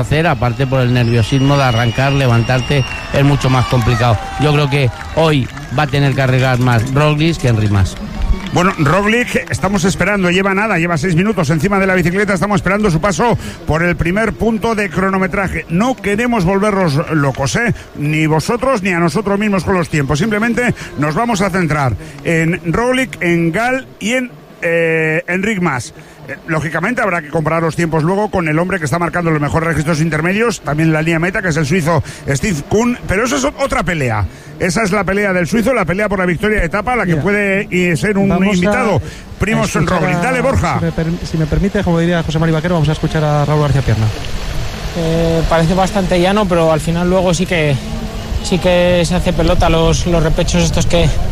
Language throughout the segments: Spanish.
hacer, aparte por el nerviosismo de arrancar, levantarte, es mucho más complicado. Yo creo que hoy va a tener que arreglar más Roglic que Enric Mas. Bueno, Roglic, estamos esperando, lleva 6 minutos encima de la bicicleta, estamos esperando su paso por el primer punto de cronometraje. No queremos volvernos locos, ni vosotros ni a nosotros mismos con los tiempos, simplemente nos vamos a centrar en Roglic, en Gal y en Enric Mas. Lógicamente habrá que comparar los tiempos luego con el hombre que está marcando los mejores registros intermedios, también en la línea meta, que es el suizo Steve Kuhn, pero eso es otra pelea. Esa es la pelea del suizo, la pelea por la victoria de etapa, la que puede ser un invitado. Primož Roglic. Dale, Borja. Si me permite, como diría José Mari Vaquero, vamos a escuchar a Raúl García Pierna. Parece bastante llano, pero al final luego sí que se hace pelota los repechos estos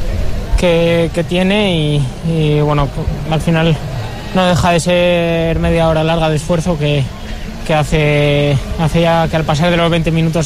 que tiene y bueno, al final no deja de ser media hora larga de esfuerzo que hace ya que al pasar de los 20 minutos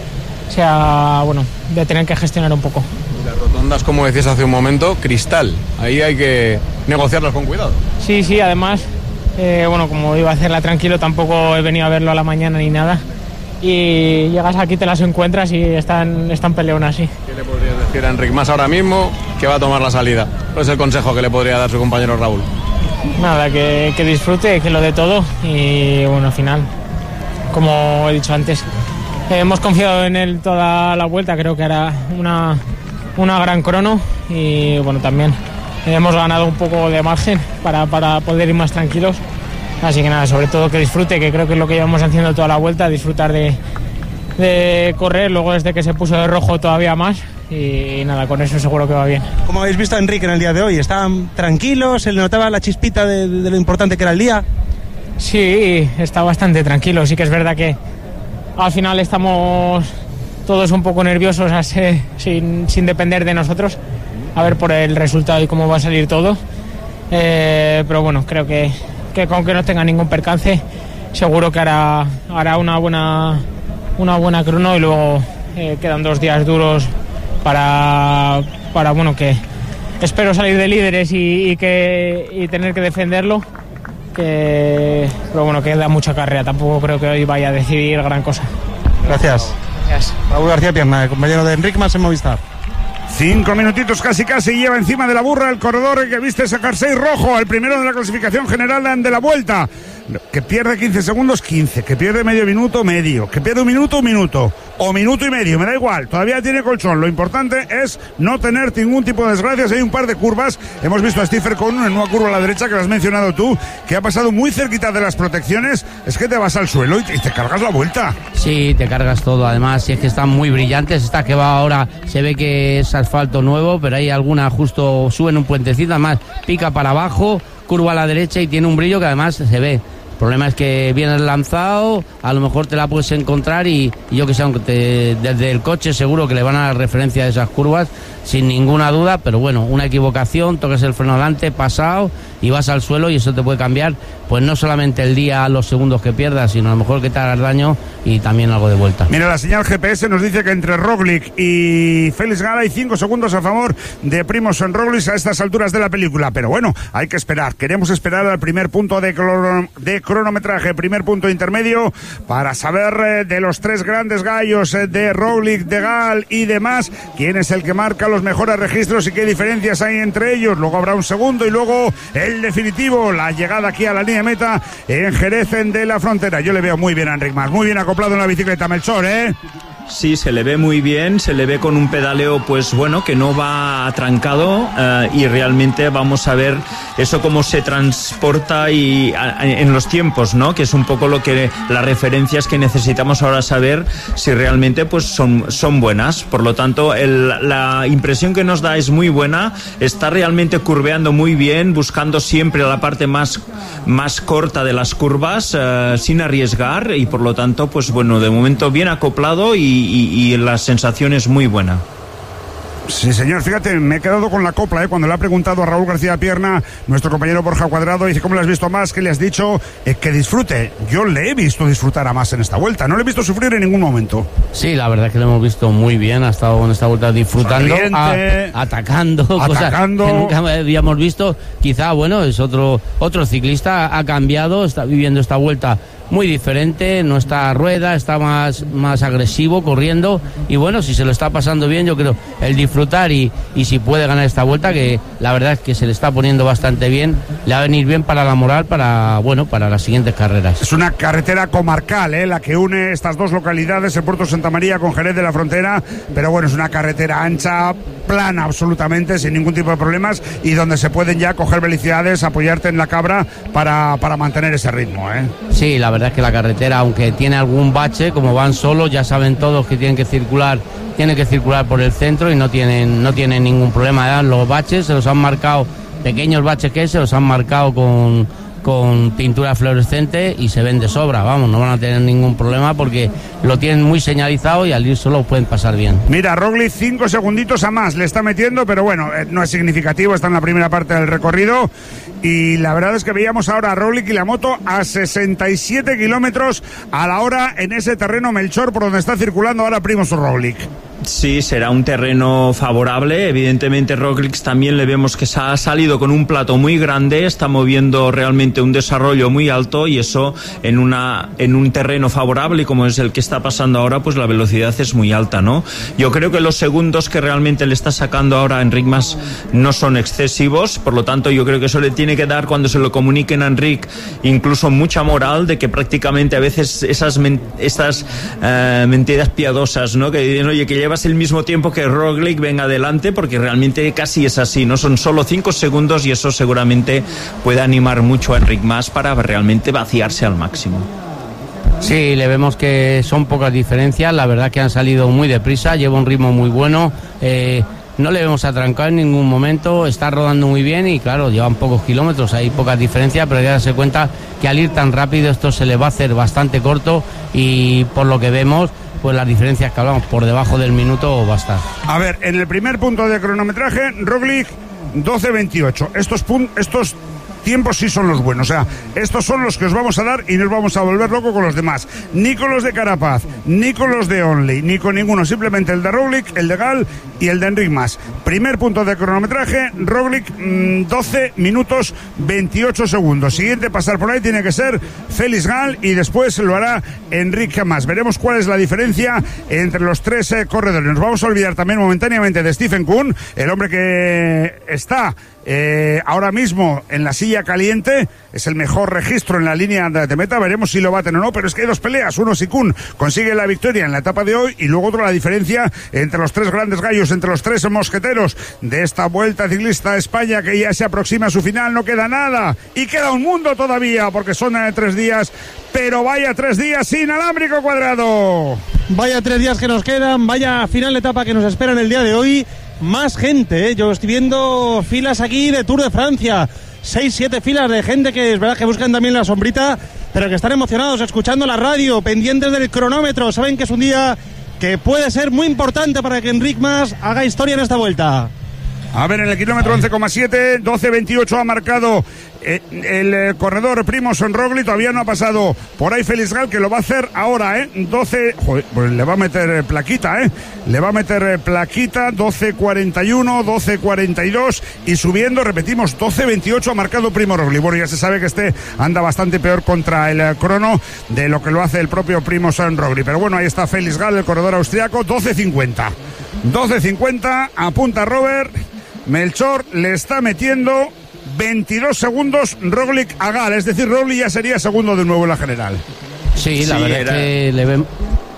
sea bueno, de tener que gestionar un poco. Las rotondas, como decías hace un momento, cristal, ahí hay que negociarlas con cuidado. Sí, además, bueno, como iba a hacerla tranquilo, tampoco he venido a verlo a la mañana ni nada, y llegas aquí, te las encuentras y están peleonas, sí. ¿Qué le podrías decir a Enric Mas ahora mismo que va a tomar la salida? ¿Cuál es el consejo que le podría dar su compañero Raúl? Nada, que disfrute, que lo dé todo y bueno, al final, como he dicho antes, hemos confiado en él toda la vuelta, creo que hará una gran crono y bueno, también hemos ganado un poco de margen para poder ir más tranquilos, así que nada, sobre todo que disfrute, que creo que es lo que llevamos haciendo toda la vuelta, disfrutar de correr, luego desde que se puso de rojo todavía más. Y nada, con eso seguro que va bien. ¿Cómo habéis visto a Enric en el día de hoy? ¿Estaban tranquilos? ¿Se le notaba la chispita de lo importante que era el día? Sí, está bastante tranquilo. Sí que es verdad que al final estamos todos un poco nerviosos sin depender de nosotros, a ver por el resultado y cómo va a salir todo. Pero bueno, creo que con que no tenga ningún percance, seguro que hará una buena crono y luego quedan 2 días duros para bueno, que espero salir de líderes y tener que defenderlo, pero bueno, que da mucha carrera, tampoco creo que hoy vaya a decidir gran cosa. Gracias. Raúl García Pierna, compañero de Enric Mas en Movistar. 5 minutitos casi lleva encima de la burra el corredor que viste ese jersey rojo, el primero de la clasificación general de la vuelta, que pierde 15 segundos, 15, que pierde medio minuto, medio, que pierde un minuto, o minuto y medio, me da igual, todavía tiene colchón. Lo importante es no tener ningún tipo de desgracias. Hay un par de curvas, hemos visto a Stephen Kuhn en una curva a la derecha que lo has mencionado tú, que ha pasado muy cerquita de las protecciones, es que te vas al suelo y te cargas la vuelta. Sí, te cargas todo, además, si es que están muy brillantes. Esta que va ahora se ve que es asfalto nuevo, pero hay alguna justo, suben un puentecito, además pica para abajo, curva a la derecha y tiene un brillo que además se ve. El problema es que vienes lanzado, a lo mejor te la puedes encontrar y yo que sé, aunque desde el coche seguro que le van a dar referencia a esas curvas, sin ninguna duda, pero bueno, una equivocación, tocas el freno adelante, pasado y vas al suelo y eso te puede cambiar, pues no solamente el día, los segundos que pierdas, sino a lo mejor que te hagas daño y también algo de vuelta. Mira, la señal GPS nos dice que entre Roglic y Félix Gala hay 5 segundos a favor de Primož Roglic a estas alturas de la película, pero bueno, hay que esperar, queremos esperar al primer punto de cronometraje, primer punto intermedio, para saber de los 3 grandes gallos de Roglic, de Gal y demás, quién es el que marca los mejores registros y qué diferencias hay entre ellos. Luego habrá un segundo y luego el definitivo, la llegada aquí a la línea meta en Jerez de la Frontera. Yo le veo muy bien a Enric Mas, muy bien acoplado en la bicicleta, Melchor, Sí, se le ve muy bien, se le ve con un pedaleo pues bueno, que no va atrancado y realmente vamos a ver eso cómo se transporta y en los tiempos, ¿no? Que es un poco lo que las referencias que necesitamos ahora saber si realmente pues son buenas. Por lo tanto, la impresión que nos da es muy buena, está realmente curveando muy bien, buscando siempre la parte más corta de las curvas sin arriesgar y por lo tanto pues bueno, de momento bien acoplado y la sensación es muy buena. Sí, señor, fíjate, me he quedado con la copla, cuando le ha preguntado a Raúl García Pierna, nuestro compañero Borja Cuadrado, dice, ¿cómo le has visto a Mas? ¿Qué le has dicho? Que disfrute. Yo le he visto disfrutar a Mas en esta vuelta, no le he visto sufrir en ningún momento. Sí, la verdad es que lo hemos visto muy bien, ha estado en esta vuelta disfrutando, atacando, cosas que nunca habíamos visto. Quizá, bueno, es otro ciclista, ha cambiado, está viviendo esta vuelta muy diferente, no está a rueda, está más agresivo, corriendo, y bueno, si se lo está pasando bien, yo creo, el disfrutar y si puede ganar esta vuelta, que la verdad es que se le está poniendo bastante bien, le va a venir bien para la moral, para las siguientes carreras. Es una carretera comarcal, la que une estas dos localidades, el Puerto Santa María con Jerez de la Frontera, pero bueno, es una carretera ancha, plana absolutamente, sin ningún tipo de problemas, y donde se pueden ya coger velocidades, apoyarte en la cabra para mantener ese ritmo, Sí, la verdad es que la carretera, aunque tiene algún bache, como van solos, ya saben todos que tienen que circular por el centro y no tienen ningún problema. Los baches se los han marcado, pequeños baches se los han marcado con pintura fluorescente y se ven de sobra, vamos, no van a tener ningún problema porque lo tienen muy señalizado y al ir solo pueden pasar bien. Mira, Roglic 5 segunditos a más le está metiendo, pero bueno, no es significativo, está en la primera parte del recorrido, y la verdad es que veíamos ahora a Roglic y la moto a 67 kilómetros a la hora en ese terreno Melchor por donde está circulando ahora Primož Roglic. Sí, será un terreno favorable. Evidentemente Roglic también le vemos que se ha salido con un plato muy grande, está moviendo realmente un desarrollo muy alto, y eso en un terreno favorable como es el que está pasando ahora, pues la velocidad es muy alta, ¿no? Yo creo que los segundos que realmente le está sacando ahora a Enric Mas no son excesivos, por lo tanto yo creo que eso le tiene que dar, cuando se lo comuniquen a Enric, incluso mucha moral de que prácticamente a veces estas mentiras piadosas, ¿no? Que dicen, oye, que llevas el mismo tiempo que Roglic, venga adelante, porque realmente casi es así, ¿no? Son solo 5 segundos y eso seguramente puede animar mucho a Enric Mas para realmente vaciarse al máximo. Sí, le vemos que son pocas diferencias, la verdad que han salido muy deprisa, lleva un ritmo muy bueno, no le vemos atrancado en ningún momento, está rodando muy bien y claro, llevan pocos kilómetros, hay pocas diferencias, pero hay que darse cuenta que al ir tan rápido esto se le va a hacer bastante corto y por lo que vemos, pues las diferencias que hablamos, por debajo del minuto va a estar. A ver, en el primer punto de cronometraje, Roglic 12.28. Estos tiempos sí son los buenos, o sea, estos son los que os vamos a dar y nos vamos a volver loco con los demás, ni con los de Carapaz, ni con los de Onley, ni con ninguno, simplemente el de Roglic, el de Gal y el de Enric Mas. Primer punto de cronometraje, Roglic 12 minutos 28 segundos. Siguiente pasar por ahí tiene que ser Félix Gal y después lo hará Enric Mas. Veremos cuál es la diferencia entre los tres corredores. Nos vamos a olvidar también momentáneamente de Stephen Kuhn, el hombre que está ahora mismo en la silla caliente, es el mejor registro en la línea de meta, veremos si lo baten o no, pero es que hay dos peleas, uno si Kuhn consigue la victoria en la etapa de hoy y luego otro la diferencia entre los tres grandes gallos, entre los tres mosqueteros de esta Vuelta Ciclista a España que ya se aproxima a su final, no queda nada y queda un mundo todavía porque son 3 días, pero vaya 3 días inalámbrico Cuadrado. Vaya 3 días que nos quedan, vaya final de etapa que nos espera en el día de hoy. Más gente, yo estoy viendo filas aquí de Tour de Francia, 6-7 filas de gente que es verdad que buscan también la sombrita, pero que están emocionados escuchando la radio, pendientes del cronómetro, saben que es un día que puede ser muy importante para que Enric Mas haga historia en esta vuelta. A ver, en el kilómetro 11,7, 12.28 ha marcado el corredor Primož Roglic, todavía no ha pasado por ahí Félix Gal, que lo va a hacer ahora, 12, joder, pues le va a meter plaquita, le va a meter plaquita, 12.41, 12.42 y subiendo, repetimos, 12.28 ha marcado Primož Roglic. Bueno, ya se sabe que este anda bastante peor contra el crono de lo que lo hace el propio Primož Roglic, pero bueno, ahí está Félix Gal, el corredor austriaco, 12.50. 12.50, apunta Robert, Melchor le está metiendo 22 segundos Roglic a Gal, es decir, Roglic ya sería segundo de nuevo en la general. Sí, la verdad es que le ven...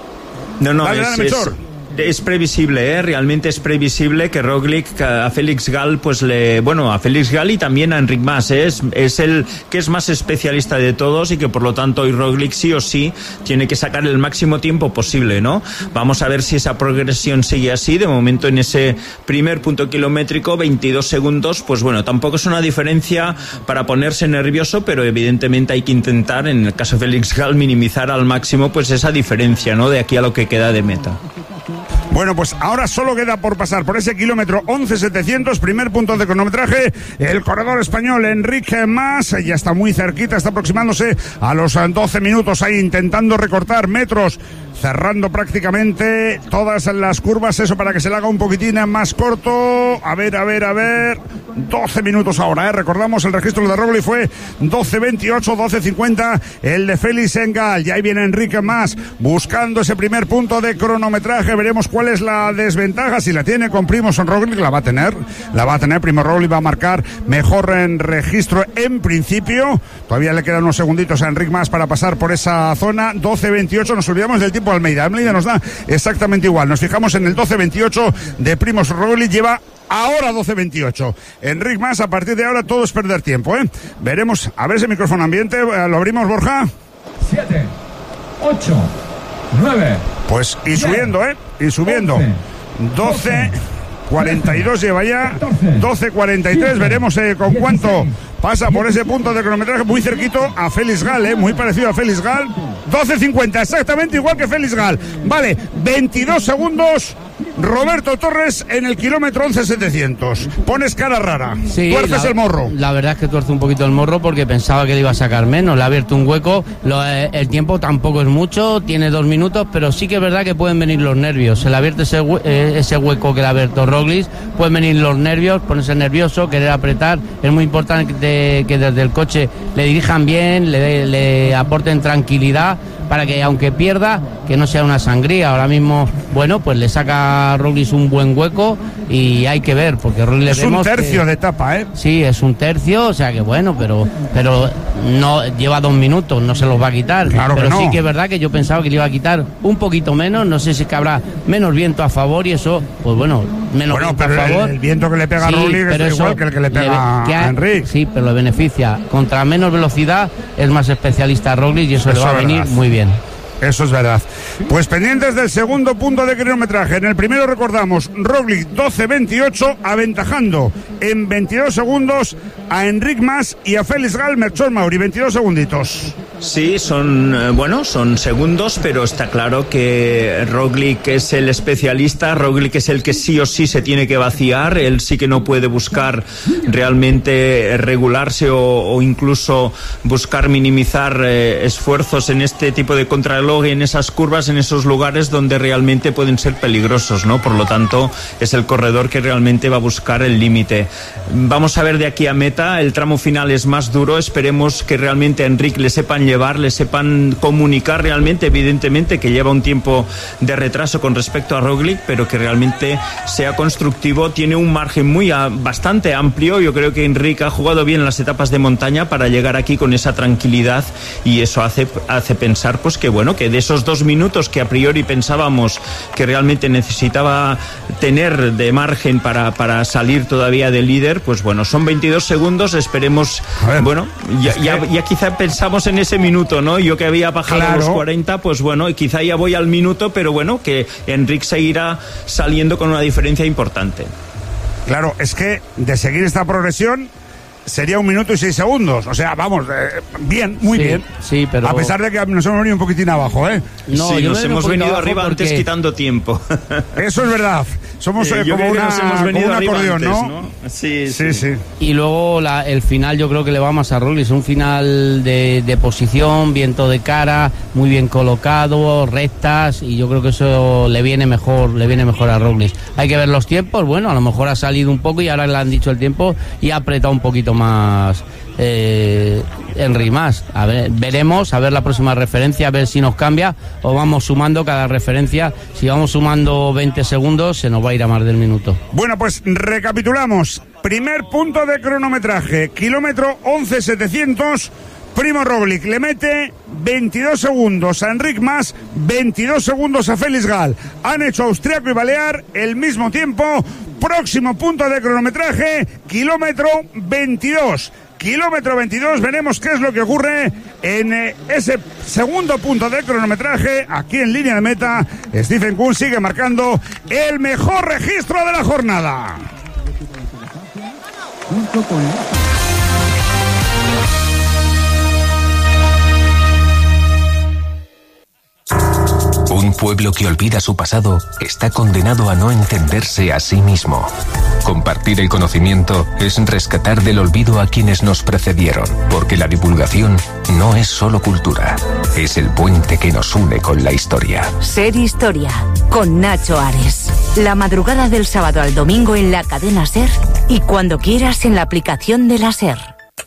Es previsible, realmente es previsible que Roglic a Félix Gal, pues a Félix Gal y también a Enric Mas, es el que es más especialista de todos y que por lo tanto hoy Roglic sí o sí tiene que sacar el máximo tiempo posible, ¿no? Vamos a ver si esa progresión sigue así. De momento en ese primer punto kilométrico 22 segundos, pues bueno, tampoco es una diferencia para ponerse nervioso, pero evidentemente hay que intentar, en el caso de Félix Gal, minimizar al máximo pues esa diferencia, ¿no? De aquí a lo que queda de meta. Bueno, pues ahora solo queda por pasar por ese kilómetro 11.700, primer punto de cronometraje, el corredor español Enric Mas, ya está muy cerquita, está aproximándose a los 12 minutos ahí intentando recortar metros cerrando prácticamente todas las curvas, eso para que se le haga un poquitín más corto. A ver, 12 minutos ahora, recordamos el registro de Roglic fue 12.28, 12.50 el de Félix Engal. Y ahí viene Enric Mas buscando ese primer punto de cronometraje. Veremos cuál es la desventaja, si la tiene con Primož Roglic. La va a tener. Primož Roglic va a marcar mejor en registro en principio. Todavía le quedan unos segunditos a Enric Mas para pasar por esa zona. 12.28, nos olvidamos del tiempo de Almeida nos da exactamente igual, nos fijamos en el 12.28 de Primož Roglic, lleva ahora 12.28. Enric Mas, a partir de ahora todo es perder tiempo, Veremos, a ver ese micrófono ambiente, lo abrimos, Borja. 7, 8, 9. Pues y subiendo, y subiendo. 12.42 lleva ya, 12.43, veremos con cuánto pasa por ese punto de cronometraje, muy cerquito a Félix Gal, muy parecido a Félix Gal. 12.50, exactamente igual que Félix Gal. Vale, 22 segundos. Roberto Torres en el kilómetro 11.700. Pones cara rara, sí, tuerces el morro. La verdad es que tuerce un poquito el morro porque pensaba que le iba a sacar menos. Le ha abierto un hueco. El tiempo tampoco es mucho, tiene 2 minutos, pero sí que es verdad que pueden venir los nervios. Se le ha abierto ese hueco que le ha abierto Roglic. Pueden venir los nervios, ponerse nervioso, querer apretar. Es muy importante que desde el coche le dirijan bien, le aporten tranquilidad, para que aunque pierda, que no sea una sangría. Ahora mismo, bueno, pues le saca a Roglic un buen hueco y hay que ver, porque Roglic es un tercio de etapa, Sí, es un tercio, o sea que bueno, pero no lleva 2 minutos, no se los va a quitar. Claro, pero que no. Sí que es verdad que yo pensaba que le iba a quitar un poquito menos, no sé si que habrá menos viento a favor y eso, pues bueno, menos viento a favor. El viento que le pega a Roglic es igual que el que le pega a Enric. Sí, pero le beneficia. Contra menos velocidad es más especialista Roglic y eso le va a venir muy bien. Eso es verdad. Pues pendientes del segundo punto de cronometraje. En el primero recordamos, Roglic 12.28, aventajando en 22 segundos a Enric Mas y a Félix Gal, Melchor Mauri, 22 segunditos. Sí, son segundos, pero está claro que Roglic es el especialista, Roglic es el que sí o sí se tiene que vaciar, él sí que no puede buscar realmente regularse o incluso buscar minimizar esfuerzos en este tipo de contrarreloj y en esas curvas, en esos lugares donde realmente pueden ser peligrosos, ¿no? Por lo tanto, es el corredor que realmente va a buscar el límite. Vamos a ver de aquí a meta, el tramo final es más duro, esperemos que realmente a Enric le sepan llevar, le sepan comunicar realmente, evidentemente que lleva un tiempo de retraso con respecto a Roglic, pero que realmente sea constructivo, tiene un margen bastante amplio. Yo creo que Enric ha jugado bien las etapas de montaña para llegar aquí con esa tranquilidad y eso hace pensar pues que bueno, que de esos 2 minutos que a priori pensábamos que realmente necesitaba tener de margen para salir todavía de líder, pues bueno, son 22 segundos, esperemos, bueno, ya quizá pensamos en ese minuto, ¿no? Yo que había bajado a los 40, pues bueno, quizá ya voy al minuto, pero bueno, que Enric seguirá saliendo con una diferencia importante. Claro, es que de seguir esta progresión sería 1 minuto y 6 segundos. O sea, vamos, bien, muy bien. Sí, pero... A pesar de que nos hemos venido un poquitín abajo, No, sí, nos hemos venido arriba antes quitando tiempo. Eso es verdad. Somos como un acordeón, antes, ¿no? Sí. Y luego el final yo creo que le va más a Roglic. Es un final de posición, viento de cara, muy bien colocado, rectas, y yo creo que eso le viene mejor a Roglic. Hay que ver los tiempos, bueno, a lo mejor ha salido un poco y ahora le han dicho el tiempo y ha apretado un poquito más Enric Mas. A ver, veremos, a ver la próxima referencia, a ver si nos cambia o vamos sumando cada referencia. Si vamos sumando 20 segundos se nos va a ir a más del minuto. Bueno, pues recapitulamos. Primer punto de cronometraje, kilómetro 11.700. Primož Roglic le mete 22 segundos a Enric Mas, 22 segundos a Félix Gal. Han hecho austriaco y balear el mismo tiempo. Próximo punto de cronometraje, kilómetro 22. Kilómetro 22, veremos qué es lo que ocurre en ese segundo punto de cronometraje. Aquí en línea de meta, Stephen Kuhn sigue marcando el mejor registro de la jornada. Un pueblo que olvida su pasado está condenado a no entenderse a sí mismo. Compartir el conocimiento es rescatar del olvido a quienes nos precedieron, porque la divulgación no es solo cultura, es el puente que nos une con la historia. Ser Historia, con Nacho Ares. La madrugada del sábado al domingo en la cadena SER y cuando quieras en la aplicación de la SER.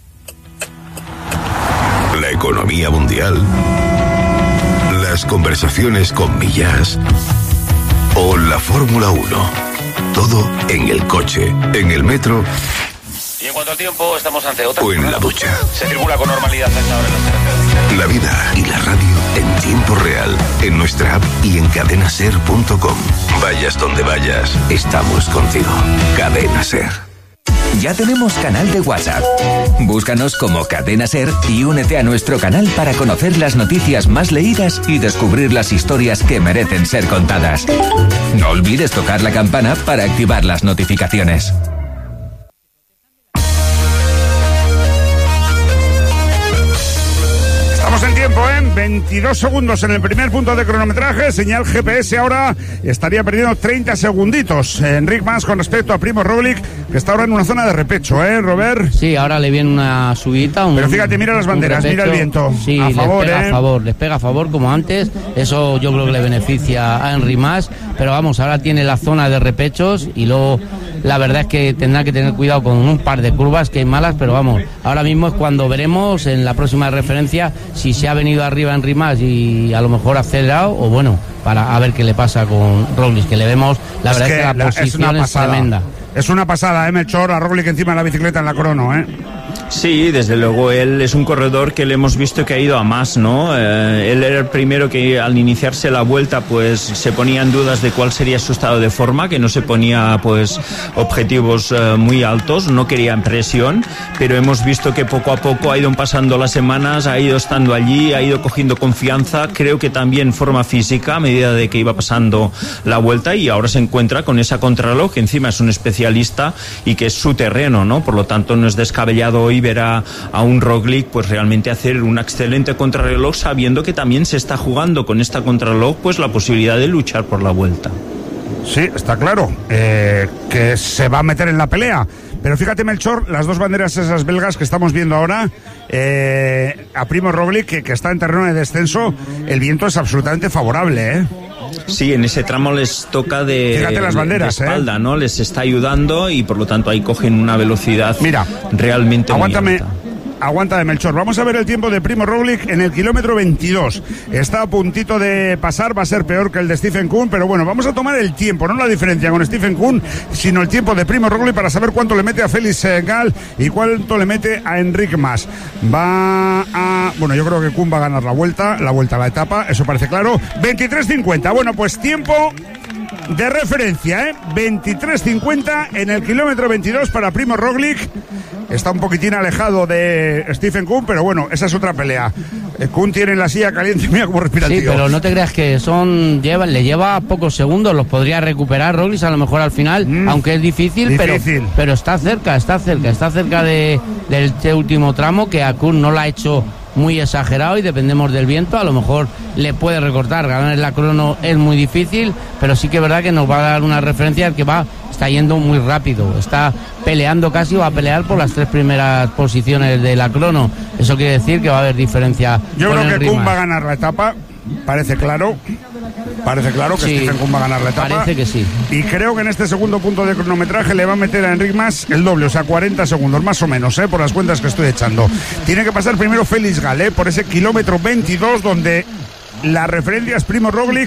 La economía mundial, las conversaciones con Millás o la Fórmula 1. Todo en el coche, en el metro. Y en cuanto al tiempo, estamos ante otra. O en la ducha. Se circula con normalidad a esta hora en los carreteras. La vida y la radio en tiempo real, en nuestra app y en cadenaser.com. Vayas donde vayas, estamos contigo. Cadena Ser. Ya tenemos canal de WhatsApp. Búscanos como Cadena Ser y únete a nuestro canal para conocer las noticias más leídas y descubrir las historias que merecen ser contadas. No olvides tocar la campana para activar las notificaciones. Estamos en tiempo, 22 segundos en el primer punto de cronometraje. Señal GPS ahora estaría perdiendo 30 segunditos. Enric Mas con respecto a Primo Roglic, que está ahora en una zona de repecho, Robert. Sí, ahora le viene una subida. Pero fíjate, mira las banderas, mira el viento. Sí, a favor, les pega a favor como antes. Eso yo creo que le beneficia a Enric Mas. Pero vamos, ahora tiene la zona de repechos y luego la verdad es que tendrá que tener cuidado con un par de curvas que hay malas, pero vamos, ahora mismo es cuando veremos en la próxima referencia si se ha venido arriba Enric Mas y a lo mejor acelerado o bueno, para a ver qué le pasa con Roglic, que le vemos, la verdad es que la posición es tremenda. Es una pasada, Melchor, a Roglic encima de la bicicleta en la crono, Sí, desde luego él es un corredor que le hemos visto que ha ido a más, ¿no? Él era el primero que al iniciarse la vuelta pues se ponía en dudas de cuál sería su estado de forma, que no se ponía pues objetivos muy altos, no quería presión, pero hemos visto que poco a poco ha ido pasando las semanas, ha ido estando allí, ha ido cogiendo confianza, creo que también forma física a medida de que iba pasando la vuelta y ahora se encuentra con esa contrarreloj que encima es un especialista y que es su terreno, ¿no? Por lo tanto no es descabellado hoy ver a un Roglic pues realmente hacer un excelente contrarreloj sabiendo que también se está jugando con esta contrarreloj pues la posibilidad de luchar por la vuelta. Sí, está claro que se va a meter en la pelea. Pero fíjate, Melchor, las dos banderas esas belgas que estamos viendo ahora, a Primo Roglic, que está en terreno de descenso, el viento es absolutamente favorable, Sí, en ese tramo les toca Fíjate las banderas, de espalda, ¿no? Les está ayudando y por lo tanto ahí cogen una velocidad realmente muy alta. Aguanta, Melchor. Vamos a ver el tiempo de Primo Roglic en el kilómetro 22. Está a puntito de pasar, va a ser peor que el de Stephen Kuhn, pero bueno, vamos a tomar el tiempo, no la diferencia con Stephen Kuhn, sino el tiempo de Primo Roglic para saber cuánto le mete a Félix Gall y cuánto le mete a Enric Mas. Bueno, yo creo que Kuhn va a ganar la vuelta a la etapa, eso parece claro. 23.50. Bueno, pues tiempo de referencia, 23.50 en el kilómetro 22 para Primo Roglic. Está un poquitín alejado de Stephen Kuhn, pero bueno, esa es otra pelea. Kuhn tiene la silla caliente, mira cómo respira el tío. Sí, pero no te creas que le lleva pocos segundos, los podría recuperar Roglic a lo mejor al final, aunque es difícil. Pero está cerca del último tramo, que a Kuhn no la ha hecho muy exagerado y dependemos del viento, a lo mejor le puede recortar. Ganar en la crono es muy difícil, pero sí que es verdad que nos va a dar una referencia al que está yendo muy rápido, está peleando casi, va a pelear por las 3 primeras posiciones de la crono. Eso quiere decir que va a haber diferencia. Yo creo que Kuhn va a ganar la etapa, parece claro que sí, Stephen Kuhn va a ganar la etapa. Parece que sí. Y creo que en este segundo punto de cronometraje le va a meter a Enric Mas el doble, o sea, 40 segundos, más o menos, por las cuentas que estoy echando. Tiene que pasar primero Félix Gall, por ese kilómetro 22, donde la referencia es Primo Roglic,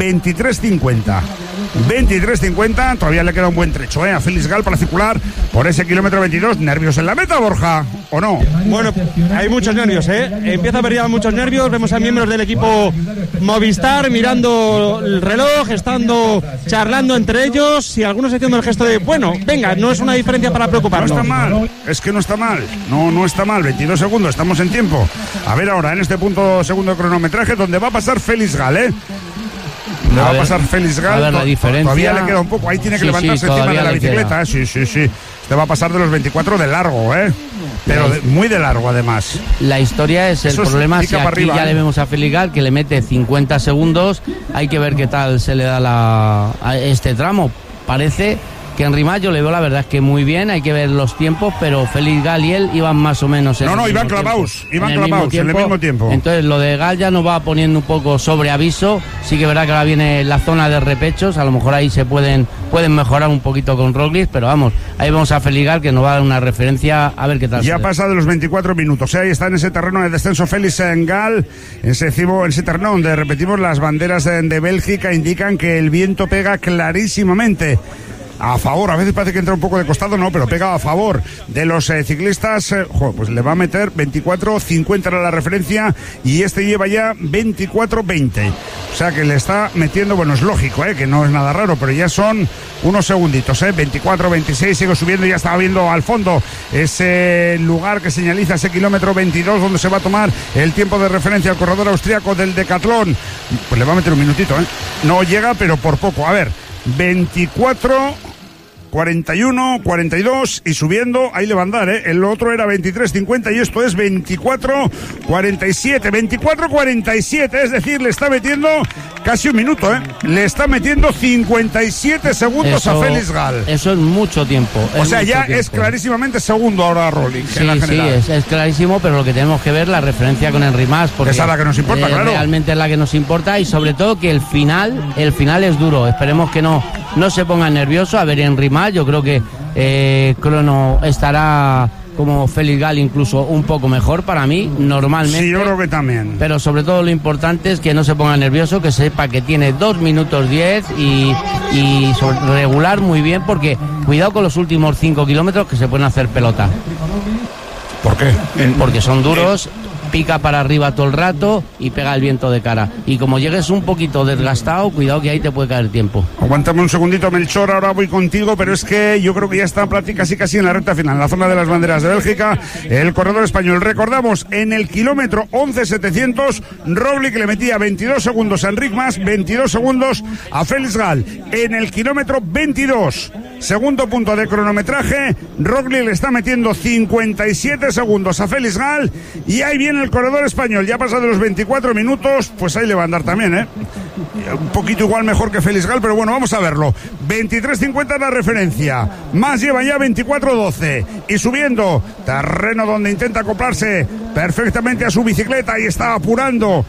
23.50, todavía le queda un buen trecho a Félix Gall para circular por ese kilómetro 22. ¿Nervios en la meta, Borja, o no? Bueno, hay muchos nervios, empieza a haber ya muchos nervios. Vemos a miembros del equipo Movistar mirando el reloj, charlando entre ellos y algunos haciendo el gesto de, bueno, venga, no es una diferencia para preocuparnos. No está mal, es que no está mal, no está mal, 22 segundos, estamos en tiempo. A ver ahora, en este punto segundo de cronometraje, donde va a pasar Félix Gall, Le va a pasar Félix Gall. A ver la diferencia. Todavía le queda un poco. Ahí tiene que levantarse encima de la bicicleta. Sí. Te va a pasar de los 24 de largo, pero muy de largo además. La historia es Eso el problema, si aquí arriba, ya le vemos a Félix Gal que le mete 50 segundos, hay que ver qué tal se le da a este tramo. Parece que en Rimas yo le veo la verdad es que muy bien, hay que ver los tiempos, pero Félix Gal y él iban más o menos en iban clavados en el mismo tiempo. Entonces lo de Gal ya nos va poniendo un poco sobre aviso. Sí que es verdad que ahora viene la zona de repechos, a lo mejor ahí se pueden mejorar un poquito con Roglic, pero vamos, ahí vamos a Félix Gal que nos va a dar una referencia a ver qué tal. Ya pasa de los 24 minutos, ahí está en ese terreno de descenso Félix Gal, en ese terreno donde repetimos las banderas de Bélgica indican que el viento pega clarísimamente a favor, a veces parece que entra un poco de costado, no, pero pega a favor de los ciclistas, pues le va a meter 24.50 era la referencia y este lleva ya 24.20, o sea que le está metiendo, bueno, es lógico, que no es nada raro, pero ya son unos segunditos, 24.26, sigo subiendo, ya estaba viendo al fondo ese lugar que señaliza ese kilómetro 22 donde se va a tomar el tiempo de referencia al corredor austríaco del Decathlon, pues le va a meter un minutito, no llega, pero por poco, a ver, 24.41, 42 y subiendo, ahí le va a andar, el otro era 23.50 y esto es 24.47, 24.47, es decir, le está metiendo casi un minuto, le está metiendo 57 segundos a Félix Gal. Eso es mucho tiempo. O sea, ya tiempo. Es clarísimamente segundo ahora Roglic. Sí, es clarísimo, pero lo que tenemos que ver la referencia con Henry Mas, porque esa es la que nos importa, claro. Realmente es la que nos importa y sobre todo que el final es duro. Esperemos que no se ponga nervioso. A ver, Henry Mas, yo creo que Crono estará como Félix Gal incluso un poco mejor para mí, normalmente. Sí, yo creo que también. Pero sobre todo lo importante es que no se ponga nervioso, que sepa que tiene 2 minutos 10 y regular muy bien, porque cuidado con los últimos 5 kilómetros que se pueden hacer pelota. ¿Por qué? Porque son duros, pica para arriba todo el rato y pega el viento de cara. Y como llegues un poquito desgastado, cuidado que ahí te puede caer tiempo. Aguántame un segundito, Melchor, ahora voy contigo, pero es que yo creo que ya está casi en la recta final, en la zona de las banderas de Bélgica, el corredor español. Recordamos, en el kilómetro 11.700, Roglic le metía 22 segundos a Enric Mas, 22 segundos a Félix Gal. En el kilómetro 22, segundo punto de cronometraje, Roglic le está metiendo 57 segundos a Félix Gal y ahí viene el corredor español, ya pasa de los 24 minutos, pues ahí le va a andar también, un poquito igual mejor que Félix Gal, pero bueno, vamos a verlo. 23.50 es la referencia, Mas lleva ya 24.12 y subiendo, terreno donde intenta acoplarse perfectamente a su bicicleta y está apurando,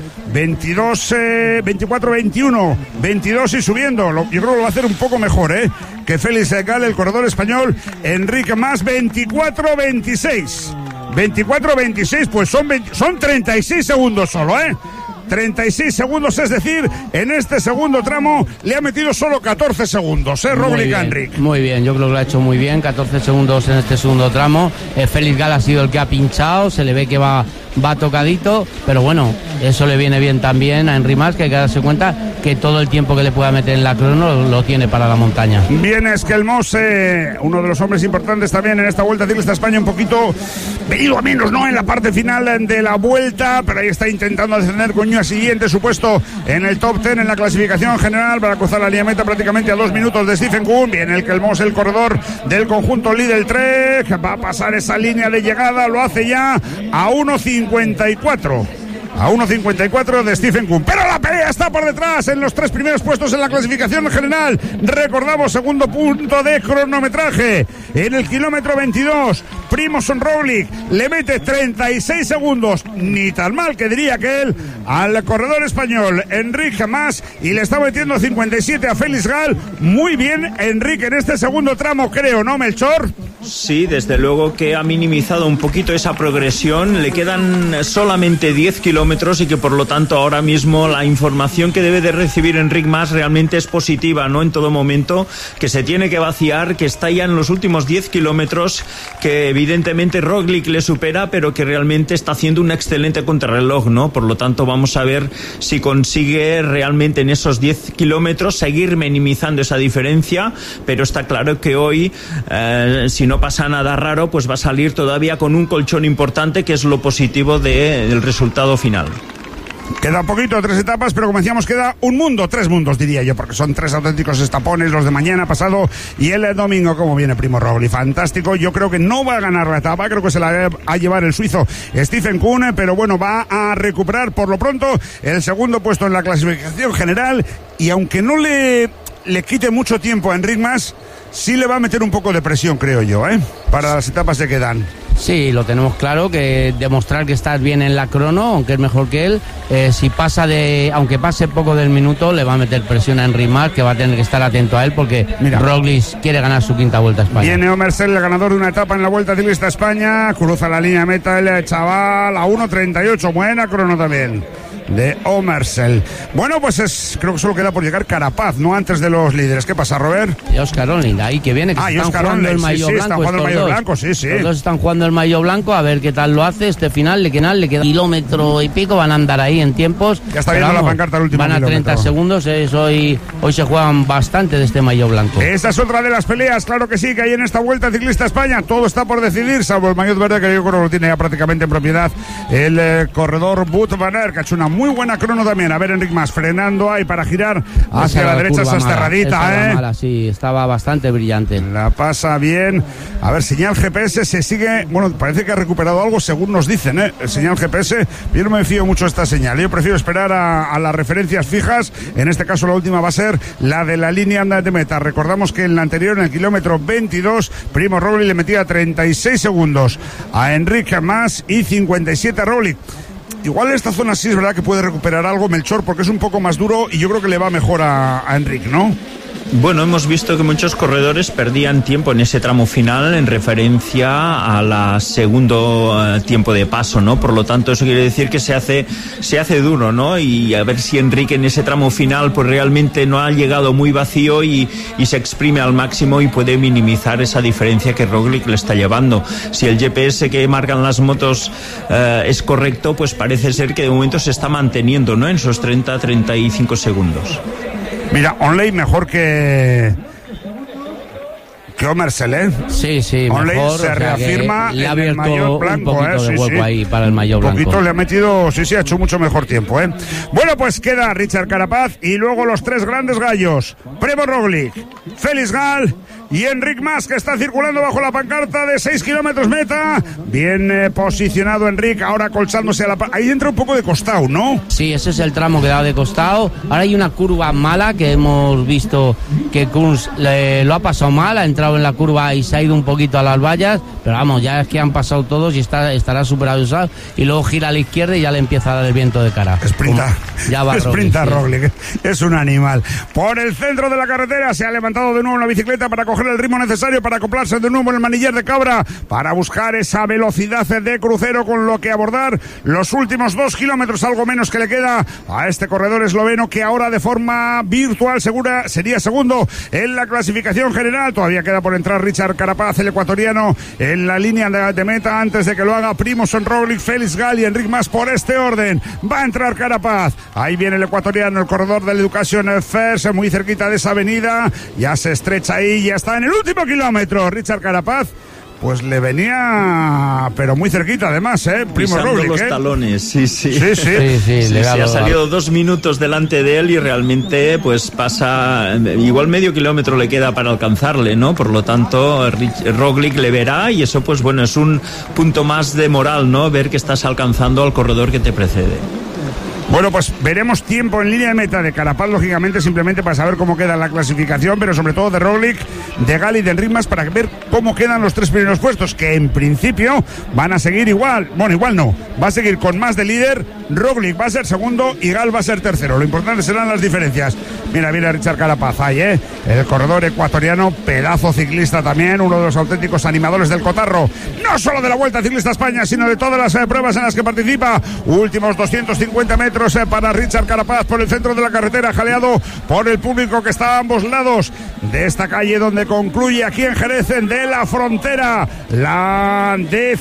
24.21, 22 y subiendo, yo creo que lo va a hacer un poco mejor, que Félix Gal, el corredor español. Enric Mas 24.26. 24.26, pues son 36 segundos solo, 36 segundos, es decir, en este segundo tramo le ha metido solo 14 segundos, Roglic Enric. Muy bien, yo creo que lo ha hecho muy bien, 14 segundos en este segundo tramo. Félix Gal ha sido el que ha pinchado, se le ve que va tocadito, pero bueno, eso le viene bien también a Henry Mas, que hay que darse cuenta que todo el tiempo que le pueda meter en la crono lo tiene para la montaña. Bien, es que el Mose, uno de los hombres importantes también en esta Vuelta Ciclista España, un poquito venido a menos, ¿no?, en la parte final de la Vuelta, pero ahí está intentando descender con Ñua siguiente su puesto en el top 10 en la clasificación general para cruzar la línea meta prácticamente a 2 minutos de Stephen Kuhn. Bien, el que el Mose, el corredor del conjunto Lidl Trek, va a pasar esa línea de llegada, lo hace ya a 1.54 de Stephen Kuhn, pero la pelea está por detrás en los 3 primeros puestos en la clasificación general. Recordamos, segundo punto de cronometraje en el kilómetro 22, Primož Roglic le mete 36 segundos, ni tan mal que diría que él, al corredor español Enric Mas, y le está metiendo 57 a Félix Gal. Muy bien Enric en este segundo tramo, creo, ¿no, Melchor? Sí, desde luego que ha minimizado un poquito esa progresión, le quedan solamente 10 kilómetros y que por lo tanto ahora mismo la información que debe de recibir Enric Mas realmente es positiva, ¿no? En todo momento, que se tiene que vaciar, que está ya en los últimos 10 kilómetros, que evidentemente Roglic le supera, pero que realmente está haciendo un excelente contrarreloj, ¿no? Por lo tanto vamos a ver si consigue realmente en esos 10 kilómetros seguir minimizando esa diferencia, pero está claro que hoy, si no pasa nada raro, pues va a salir todavía con un colchón importante, que es lo positivo del resultado final. Queda poquito, 3 etapas, pero como decíamos, queda un mundo, 3 mundos diría yo, porque son 3 auténticos estapones, los de mañana, pasado y el domingo. Como viene Primo Roglic, fantástico. Yo creo que no va a ganar la etapa, creo que se la va a llevar el suizo Stephen Kuhn, pero bueno, va a recuperar por lo pronto el segundo puesto en la clasificación general, y aunque no le quite mucho tiempo a Enric Mas, sí le va a meter un poco de presión, creo yo, para las etapas que quedan. Sí, lo tenemos claro, que demostrar que estás bien en la crono, aunque es mejor que él, si pasa aunque pase poco del minuto, le va a meter presión a Enric Mas, que va a tener que estar atento a él, porque Roglic quiere ganar su 5ª Vuelta a España. Viene Omer Sell, el ganador de una etapa en la Vuelta Ciclista a España, cruza la línea de meta el chaval a 1.38, buena crono también de Omer Sell. Bueno, pues creo que solo queda por llegar Carapaz, no antes de los líderes. ¿Qué pasa, Robert? Y Oscar Onlin, ahí que viene, que están jugando el maillot blanco. Están jugando el maillot blanco, sí. Los dos están jugando el maillot blanco, a ver qué tal lo hace este final. Le queda kilómetro y pico, van a andar ahí en tiempos. Ya está viendo la pancarta el último kilómetro. Van a 30 segundos, hoy se juegan bastante de este maillot blanco. Esa es otra de las peleas, claro que sí, que hay en esta Vuelta Ciclista a España. Todo está por decidir, salvo el maillot verde, que yo creo que lo tiene ya prácticamente en propiedad el corredor Wout van Aert, que ha hecho una muy buena crono también. A ver, Enric Mas frenando ahí para girar hacia la derecha, esa cerradita, mala, sí, estaba bastante brillante. La pasa bien. A ver, señal GPS se sigue, bueno, parece que ha recuperado algo según nos dicen, el señal GPS. Yo no me fío mucho de esta señal, yo prefiero esperar a las referencias fijas. En este caso la última va a ser la de la línea de meta. Recordamos que en la anterior, en el kilómetro 22, Primo Roglic le metía 36 segundos a Enric Mas y 57 a Roglic. Igual en esta zona sí es verdad que puede recuperar algo Melchor, porque es un poco más duro y yo creo que le va mejor a Enric, ¿no? Bueno, hemos visto que muchos corredores perdían tiempo en ese tramo final en referencia a la segundo tiempo de paso, ¿no? Por lo tanto, eso quiere decir que se hace duro, ¿no? Y a ver si Enric en ese tramo final pues realmente no ha llegado muy vacío y se exprime al máximo y puede minimizar esa diferencia que Roglic le está llevando. Si el GPS que marcan las motos es correcto, pues parece ser que de momento se está manteniendo, ¿no? En esos 30-35 segundos. Mira, Onley mejor que Omer Sell, Sí, Onley mejor, se reafirma le ha en el maillot blanco, un poquito de hueco ahí para el maillot blanco. Un poquito le ha metido, ha hecho mucho mejor tiempo, Bueno, pues queda Richard Carapaz y luego los 3 grandes gallos, Primo Roglic, Felix Gall y Enric Mas, que está circulando bajo la pancarta de 6 kilómetros meta. Bien posicionado Enric, ahora colchándose a ahí entra un poco de costado, ¿no? Sí, ese es el tramo que da de costado. Ahora hay una curva mala que hemos visto que Kunz lo ha pasado mal, ha entrado en la curva y se ha ido un poquito a las vallas, pero vamos, ya es que han pasado todos y estará súper abusado, y luego gira a la izquierda y ya le empieza a dar el viento de cara. Sprinta Roglic, es un animal. Por el centro de la carretera se ha levantado de nuevo en la bicicleta para coger el ritmo necesario para acoplarse de nuevo en el manillar de cabra, para buscar esa velocidad de crucero con lo que abordar los últimos 2 kilómetros, algo menos que le queda a este corredor esloveno, que ahora de forma virtual segura sería segundo en la clasificación general. Todavía queda por entrar Richard Carapaz, el ecuatoriano, en la línea de meta, antes de que lo haga Primož Roglic, Felix Gall y Enric Mas. Por este orden va a entrar Carapaz, ahí viene el ecuatoriano, el corredor del Education First, muy cerquita de esa avenida, ya se estrecha ahí, ya está en el último kilómetro Richard Carapaz. Pues le venía, pero muy cerquita además, Primo Roglic, los talones, sí. Sí, ha salido 2 minutos delante de él y realmente pues pasa, igual medio kilómetro le queda para alcanzarle, ¿no? Por lo tanto, Roglic le verá y eso pues bueno, es un punto más de moral, ¿no? Ver que estás alcanzando al corredor que te precede. Bueno, pues veremos tiempo en línea de meta de Carapaz, lógicamente, simplemente para saber cómo queda la clasificación, pero sobre todo de Roglic, de Gall y de Enric Mas, para ver cómo quedan los 3 primeros puestos, que en principio van a seguir igual. Bueno, igual no, va a seguir con Mas de líder, Roglic va a ser segundo y Gall va a ser tercero. Lo importante serán las diferencias. Mira Richard Carapaz ahí, el corredor ecuatoriano, pedazo ciclista también, uno de los auténticos animadores del cotarro, no solo de la Vuelta Ciclista a España, sino de todas las pruebas en las que participa. Últimos 250 metros para Richard Carapaz por el centro de la carretera, jaleado por el público que está a ambos lados de esta calle, donde concluye aquí en Jerez de la Frontera la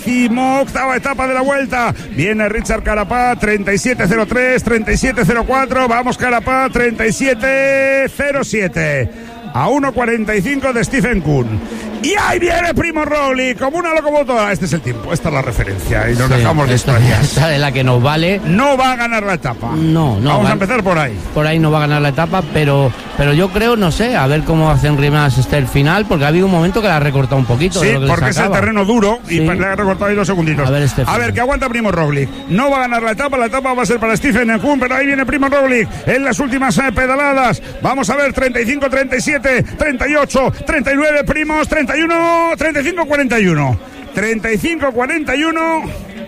18ª etapa de la Vuelta. Viene Richard Carapaz, 37.03, 37.04, vamos Carapaz, 37.07. A 1.45 de Stephen Kuhn. Y ahí viene Primo Roglic, como una locomotora. Este es el tiempo, esta es la referencia. Y nos dejamos de historias. Esta es la que nos vale. No va a ganar la etapa. No. Vamos a empezar por ahí. Por ahí no va a ganar la etapa, pero yo creo, no sé, a ver cómo hace Enric Mas el final, porque ha habido un momento que la ha recortado un poquito. Sí, porque es el terreno duro y sí. Le ha recortado ahí 2 segunditos. A ver, que aguanta Primo Roglic. No va a ganar la etapa va a ser para Stephen Kuhn, pero ahí viene Primo Roglic en las últimas pedaladas. Vamos a ver, 35, 37, 38, 39, Primos, 31, 35, 41. 35, 41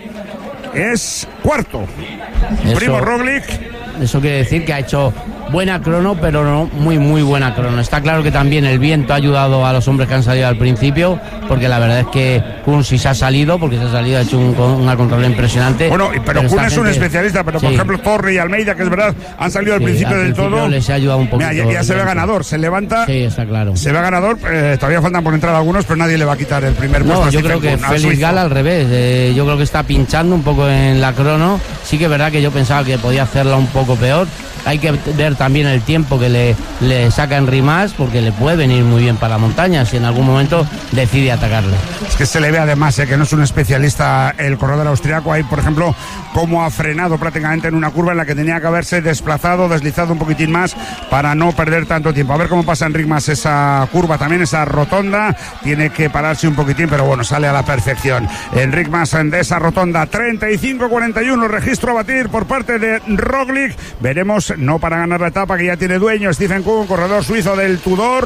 es cuarto. Primo Roglic. Eso quiere decir que ha hecho buena crono, pero no muy buena crono. Está claro que también el viento ha ayudado a los hombres que han salido al principio, porque la verdad es que Kuhn sí se ha salido, ha hecho una contrarreloj impresionante. Bueno, pero Kuhn es un especialista, pero por ejemplo Torre y Almeida, que es verdad, han salido al principio del todo. Les ha ayudado un poquito. Mira, ya se ve ganador, se levanta. Sí, está claro. Se ve ganador, todavía faltan por entrar algunos, pero nadie le va a quitar el primer puesto. No, yo creo que Félix Gal al revés. Yo creo que está pinchando un poco en la crono. Sí que es verdad que yo pensaba que podía hacerla un poco peor. Hay que ver también el tiempo que le saca Enric Mas, porque le puede venir muy bien para la montaña si en algún momento decide atacarle. Es que se le ve además que no es un especialista el corredor austriaco. Ahí, por ejemplo, cómo ha frenado prácticamente en una curva en la que tenía que haberse deslizado un poquitín más para no perder tanto tiempo. A ver cómo pasa Enric Mas esa curva, también esa rotonda. Tiene que pararse un poquitín, pero bueno, sale a la perfección. Enric Mas de esa rotonda, 35-41, registro a batir por parte de Roglic. Veremos, no para ganar la etapa, que ya tiene dueño Stephen Kuhn, corredor suizo del Tudor.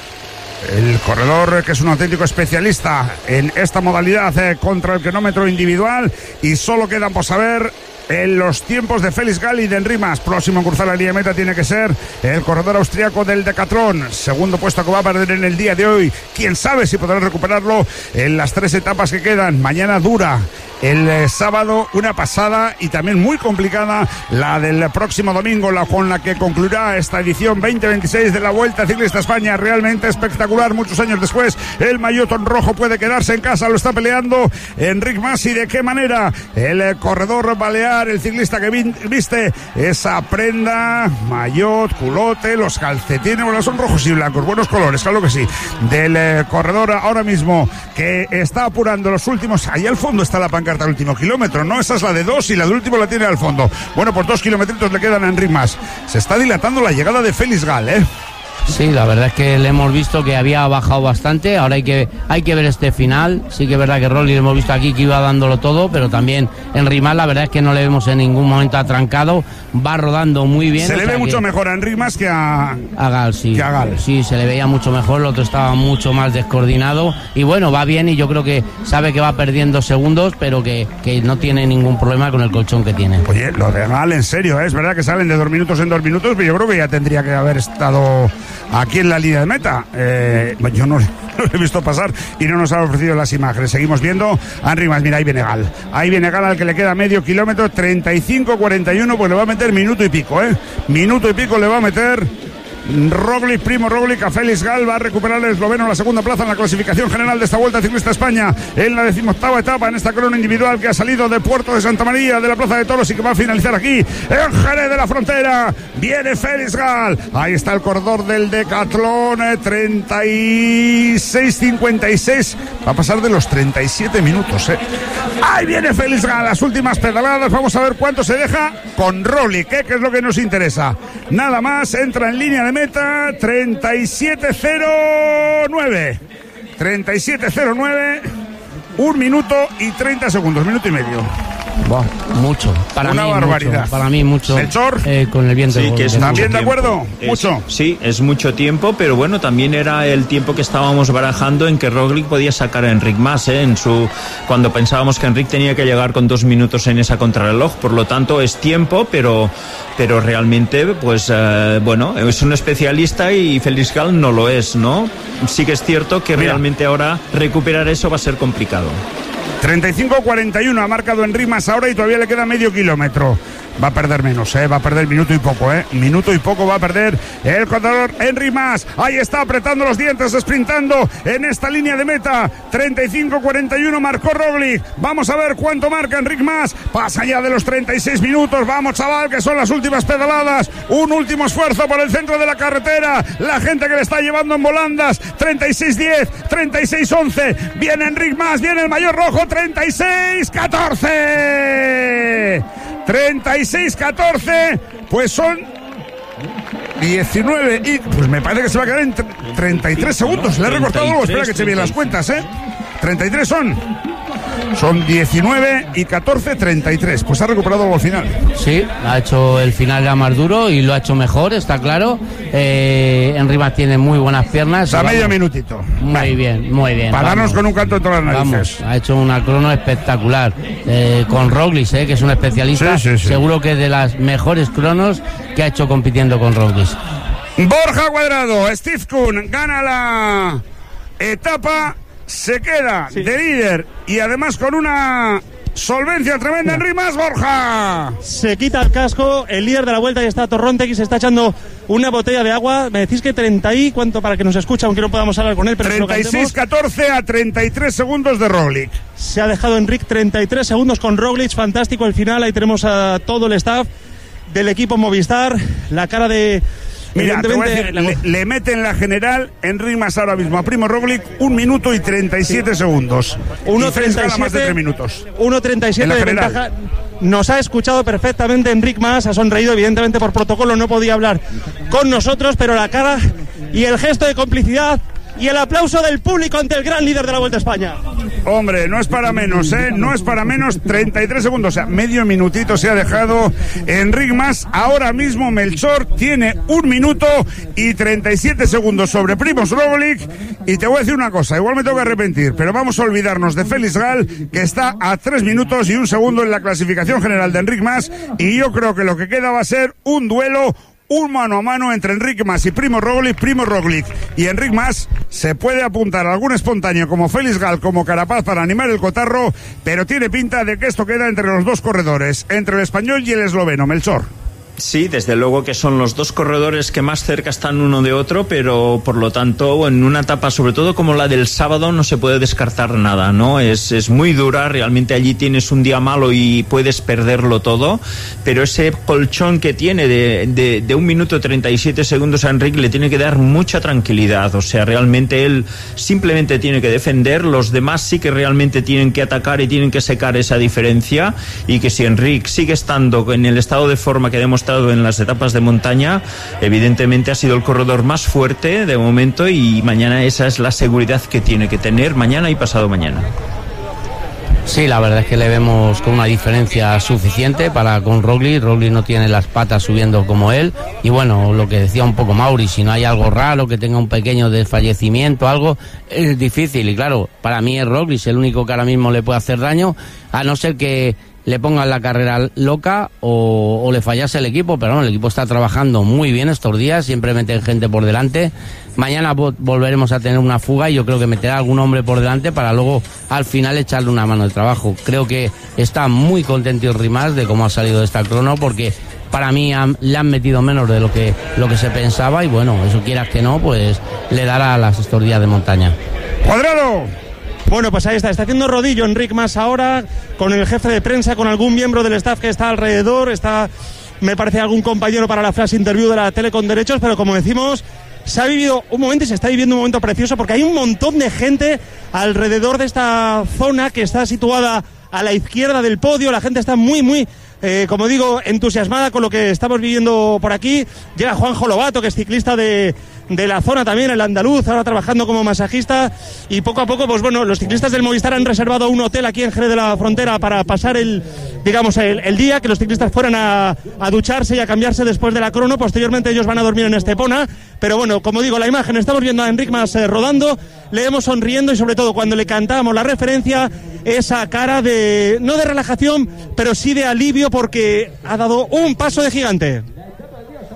El corredor que es un auténtico especialista en esta modalidad contra el cronómetro individual. Y solo quedan por saber en los tiempos de Félix Gal y de Enric Mas. Próximo en cruzar la línea de meta tiene que ser el corredor austriaco del Decathlon. Segundo puesto que va a perder en el día de hoy. Quién sabe si podrá recuperarlo en las 3 etapas que quedan. Mañana dura. El sábado una pasada y también muy complicada la del próximo domingo, con la que concluirá esta edición 2026 de la Vuelta Ciclista España. Realmente espectacular. Muchos años después el maillot rojo puede quedarse en casa. Lo está peleando Enric Mas. ¿Y de qué manera? El corredor balear, el ciclista que viste esa prenda, maillot, culote, los calcetines, bueno, son rojos y blancos, buenos colores, claro que sí, del corredor ahora mismo que está apurando los últimos. Ahí al fondo está la pancarta del último kilómetro, ¿no? Esa es la de 2 y la del último la tiene al fondo. Bueno, pues 2 kilometritos le quedan a Enric Mas. Se está dilatando la llegada de Félix Gal, ¿eh? Sí, la verdad es que le hemos visto que había bajado bastante. Ahora hay que ver este final. Sí que es verdad que Roglic hemos visto aquí que iba dándolo todo, pero también Enric Mas la verdad es que no le vemos en ningún momento atrancado. Va rodando muy bien. Se le ve mucho mejor a Enric Mas que a Gal, sí. Que a Gal. Sí, se le veía mucho mejor. El otro estaba mucho más descoordinado. Y bueno, va bien y yo creo que sabe que va perdiendo segundos, pero que no tiene ningún problema con el colchón que tiene. Oye, lo de Gal, en serio, es verdad que salen de 2 minutos en 2 minutos, pero yo creo que ya tendría que haber estado aquí en la línea de meta. Yo no lo he visto pasar y no nos han ofrecido las imágenes. Seguimos viendo a Enric Mas. Mira, ahí viene Gal. Ahí viene Gal, al que le queda medio kilómetro, 35-41, pues le va a meter minuto y pico, Minuto y pico le va a meter Roglic, Primo Roglic a Félix Gal. Va a recuperar el esloveno la segunda plaza en la clasificación general de esta Vuelta Ciclista España en la 18ª etapa, en esta crono individual que ha salido de Puerto de Santa María, de la Plaza de Toros, y que va a finalizar aquí en Jerez de la Frontera. Viene Félix Gal. Ahí está el corredor del Decathlon, 36-56. Va a pasar de los 37 minutos, Ahí viene Félix Gal, las últimas pedaladas. Vamos a ver cuánto se deja con Roglic, que es lo que nos interesa. Nada más, entra en línea de meta, 37-09. 37-09, 1 minuto y 30 segundos, minuto y medio. Wow, mucho. Para una mí, barbaridad. Mucho. Para mí mucho. Melchor, con el viento. Sí, que es ¿también de acuerdo? Mucho. Sí, es mucho tiempo, pero bueno, también era el tiempo que estábamos barajando en que Roglic podía sacar a Enric Mas, cuando pensábamos que Enric tenía que llegar con 2 minutos en esa contrarreloj. Por lo tanto, es tiempo, pero realmente, pues, bueno, es un especialista y Félix Gal no lo es, ¿no? Sí que es cierto que realmente ahora recuperar eso va a ser complicado. 35-41 ha marcado Enric Mas ahora y todavía le queda medio kilómetro. Va a perder menos, va a perder minuto y poco, minuto y poco va a perder el corredor Enric Mas. Ahí está apretando los dientes, sprintando en esta línea de meta. 35-41 marcó Roglic. Vamos a ver cuánto marca Enric Mas. Pasa ya de los 36 minutos. Vamos, chaval, que son las últimas pedaladas. Un último esfuerzo por el centro de la carretera. La gente que le está llevando en volandas. 36-10, 36-11. Viene Enric Mas, viene el maillot rojo. 36-14. 36-14, pues son 19 y pues me parece que se va a quedar en 33 segundos. Le he recortado algo, espera que eche bien las cuentas, 33 son 19 y 14, 33. Pues ha recuperado algo al final. Sí, ha hecho el final ya más duro y lo ha hecho mejor, está claro. Enric Mas tiene muy buenas piernas. A medio minutito. Muy bien, muy bien. Para darnos con un canto en todas las narices. Ha hecho una crono espectacular. Con Roglic, que es un especialista. Sí. Seguro que es de las mejores cronos que ha hecho compitiendo con Roglic. Borja Cuadrado, Steve Kuhn gana la etapa. Se queda de líder y además con una solvencia tremenda. Enric Mas, Borja. Se quita el casco, el líder de la vuelta, y está Torronte, que se está echando una botella de agua. Me decís que 30 y cuánto para que nos escuche, aunque no podamos hablar con él. 36-14 a 33 segundos de Roglic. Se ha dejado Enric 33 segundos con Roglic. Fantástico el final. Ahí tenemos a todo el staff del equipo Movistar. La cara de... Mira, te voy a decir, le mete en la general Enric Mas ahora mismo a Primo Roglic 1 minuto y 37 segundos. 1.37 más de 3 minutos. 1.37 de ventaja. Nos ha escuchado perfectamente Enric Mas, ha sonreído, evidentemente por protocolo no podía hablar con nosotros, pero la cara y el gesto de complicidad y el aplauso del público ante el gran líder de la Vuelta a España. Hombre, no es para menos, no es para menos. 33 segundos, o sea, medio minutito se ha dejado Enric Mas. Ahora mismo Melchor tiene 1 minuto y 37 segundos sobre Primož Roglic. Y te voy a decir una cosa, igual me tengo que arrepentir, pero vamos a olvidarnos de Félix Gal, que está a 3 minutos y 1 segundo en la clasificación general de Enric Mas. Y yo creo que lo que queda va a ser un duelo, un mano a mano entre Enric Mas y Primož Roglic. Y Enric Mas se puede apuntar a algún espontáneo como Félix Gal, como Carapaz, para animar el cotarro, pero tiene pinta de que esto queda entre los dos corredores, entre el español y el esloveno. Melchor. Sí, desde luego que son los dos corredores que más cerca están uno de otro, pero por lo tanto en una etapa sobre todo como la del sábado no se puede descartar nada, ¿no? Es muy dura, realmente allí tienes un día malo y puedes perderlo todo, pero ese colchón que tiene de 1 minuto 37 segundos a Enric le tiene que dar mucha tranquilidad, o sea, realmente él simplemente tiene que defender, los demás sí que realmente tienen que atacar y tienen que secar esa diferencia, y que si Enric sigue estando en el estado de forma que ha demostrado en las etapas de montaña, evidentemente ha sido el corredor más fuerte de momento, y mañana esa es la seguridad que tiene que tener, mañana y pasado mañana. Sí, la verdad es que le vemos con una diferencia suficiente para con Roglic. Roglic no tiene las patas subiendo como él, y bueno, lo que decía un poco Mauri, si no hay algo raro, que tenga un pequeño desfallecimiento, algo, es difícil, y claro, para mí es Roglic el único que ahora mismo le puede hacer daño, a no ser que le pongan la carrera loca o le fallase el equipo, pero no, el equipo está trabajando muy bien estos días, siempre meten gente por delante. Mañana volveremos a tener una fuga y yo creo que meterá algún hombre por delante para luego al final echarle una mano de trabajo. Creo que está muy contento Enric Mas de cómo ha salido de esta crono, porque para mí le han metido menos de lo que se pensaba, y bueno, eso quieras que no, pues le dará a estos días de montaña. ¡Cuadrado! Bueno, pues ahí está haciendo rodillo Enric Mas ahora, con el jefe de prensa, con algún miembro del staff que está alrededor, está, me parece, algún compañero para la flash interview de la tele con derechos, pero como decimos, se ha vivido un momento y se está viviendo un momento precioso, porque hay un montón de gente alrededor de esta zona que está situada a la izquierda del podio. La gente está muy, como digo, entusiasmada con lo que estamos viviendo por aquí. Llega Juanjo Lobato, que es ciclista de la zona también, el andaluz, ahora trabajando como masajista, y poco a poco, pues bueno, los ciclistas del Movistar han reservado un hotel aquí en Jerez de la Frontera para pasar el día, que los ciclistas fueran a ducharse y a cambiarse después de la crono. Posteriormente ellos van a dormir en Estepona, pero bueno, como digo, la imagen, estamos viendo a Enric Mas rodando, le vemos sonriendo, y sobre todo cuando le cantábamos la referencia, esa cara de, no de relajación, pero sí de alivio, porque ha dado un paso de gigante.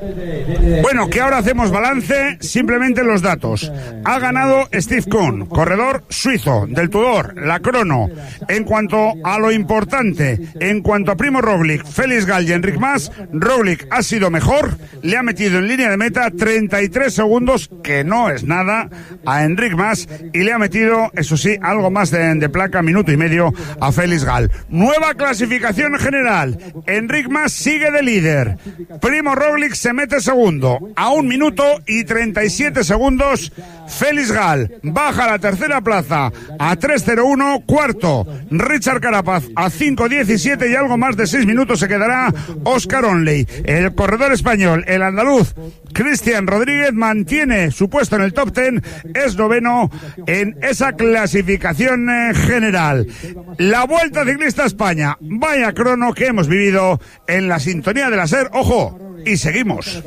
Bueno, que ahora hacemos balance, simplemente los datos. Ha ganado Steve Kuhn, corredor suizo del Tudor, la crono. En cuanto a lo importante, en cuanto a Primo Roglic, Félix Gall y Enric Mas, Roglic ha sido mejor, le ha metido en línea de meta 33 segundos, que no es nada, a Enric Mas, y le ha metido, eso sí, algo más de placa, minuto y medio, a Félix Gall. Nueva clasificación general. Enric Mas sigue de líder. Primo Roglic se mete segundo a 1 minuto y 37 segundos. Félix Gall baja a la tercera plaza a 3:01. Cuarto, Richard Carapaz a 5:17 y algo más de 6 minutos se quedará Oscar Onley. El corredor español, el andaluz Cristian Rodríguez, mantiene su puesto en el top 10, es noveno en esa clasificación general. La Vuelta Ciclista a España, vaya crono que hemos vivido en la sintonía de la SER. Ojo, y seguimos.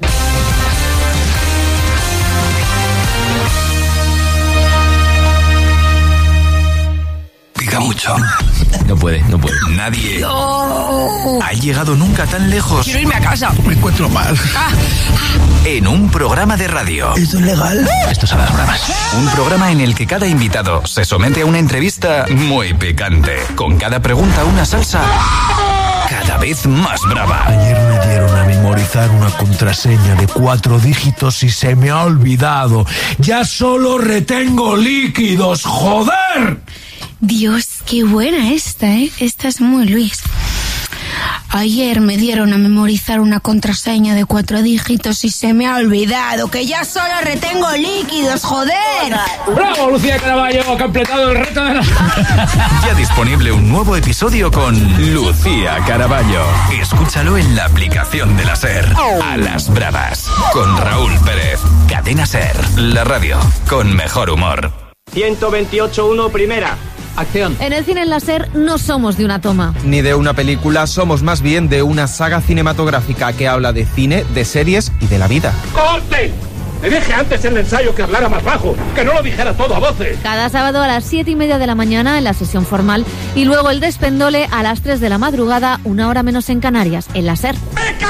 Pica mucho. No puede. Nadie ha llegado nunca tan lejos. Quiero irme a casa. Me encuentro mal. En un programa de radio. ¿Esto es legal? Esto es a las bravas. Un programa en el que cada invitado se somete a una entrevista muy picante. Con cada pregunta una salsa cada vez más brava. Ayer me dieron a memorizar una contraseña de 4 dígitos y se me ha olvidado. Ya solo retengo líquidos, ¡joder! Dios, qué buena esta, ¿eh? Esta es muy Luis. Ayer me dieron a memorizar una contraseña de 4 dígitos y se me ha olvidado que ya solo retengo líquidos, joder. ¡Bravo, Lucía Caraballo! Ha completado el reto de la... Ya disponible un nuevo episodio con Lucía Caraballo. Escúchalo en la aplicación de la SER. A las bravas. Con Raúl Pérez. Cadena SER. La radio con mejor humor. 128.1 primera. Acción. En el cine en la SER no somos de una toma. Ni de una película, somos más bien de una saga cinematográfica que habla de cine, de series y de la vida. ¡Corte! Le dije antes en el ensayo que hablara más bajo, que no lo dijera todo a voces. Cada sábado a las 7:30 de la mañana en la sesión formal y luego el despendole a las 3 de la madrugada, 1 hora menos en Canarias, en la SER.